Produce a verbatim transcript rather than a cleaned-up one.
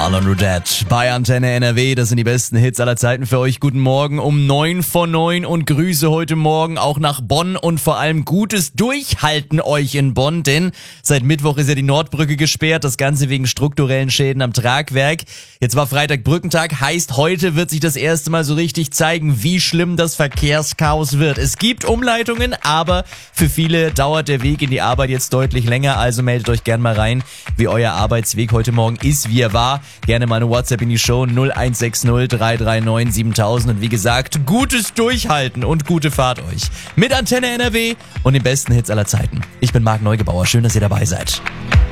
Alon Rudet bei Antenne N R W, das sind die besten Hits aller Zeiten für euch. Guten Morgen um neun vor neun und Grüße heute Morgen auch nach Bonn und vor allem gutes Durchhalten euch in Bonn, denn seit Mittwoch ist ja die Nordbrücke gesperrt, das Ganze wegen strukturellen Schäden am Tragwerk. Jetzt war Freitag Brückentag, heißt heute wird sich das erste Mal so richtig zeigen, wie schlimm das Verkehrschaos wird. Es gibt Umleitungen, aber für viele dauert der Weg in die Arbeit jetzt deutlich länger, also meldet euch gern mal rein, wie euer Arbeitsweg heute Morgen ist, wie er war. Gerne mal eine WhatsApp in die Show null eins sechs null drei drei neun siebentausend und wie gesagt, gutes Durchhalten und gute Fahrt euch mit Antenne N R W und den besten Hits aller Zeiten. Ich bin Marc Neugebauer, schön, dass ihr dabei seid.